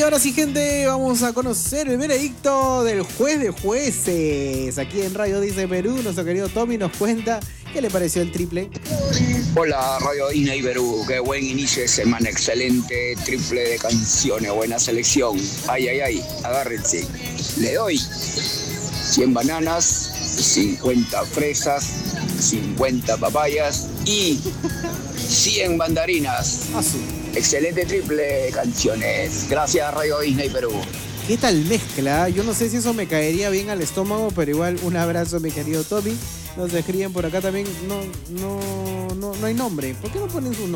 ahora sí, gente, vamos a conocer el veredicto del juez de jueces. Aquí en Radio Disney Perú, nuestro querido Tommy nos cuenta qué le pareció el triple. Hola, Radio Disney Perú. Qué buen inicio de semana, excelente triple de canciones, buena selección. Ay, ay, ay, agárrense. Le doy 100 bananas, 50 fresas, 50 papayas y 100 mandarinas. Excelente triple de canciones. Gracias, Radio Disney Perú. ¿Qué tal mezcla? Yo no sé si eso me caería bien al estómago, pero igual un abrazo, mi querido Tommy. Nos escriben por acá también. No hay nombre. ¿Por qué no ponen su nombre?